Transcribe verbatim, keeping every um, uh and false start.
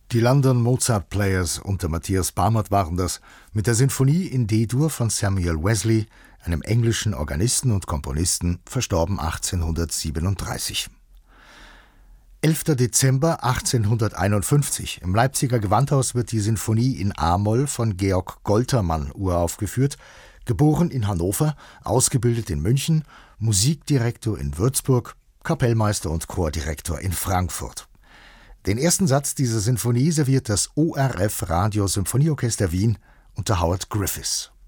Die London Mozart Players unter Matthias Barmert waren das, mit der Sinfonie in D-Dur von Samuel Wesley, einem englischen Organisten und Komponisten, verstorben achtzehnhundertsiebenunddreißig. elfter Dezember achtzehnhunderteinundfünfzig. Im Leipziger Gewandhaus wird die Sinfonie in a-Moll von Georg Goltermann uraufgeführt, geboren in Hannover, ausgebildet in München, Musikdirektor in Würzburg, Kapellmeister und Chordirektor in Frankfurt. Den ersten Satz dieser Sinfonie serviert das O R F Radio Symphonieorchester Wien unter Howard Griffiths.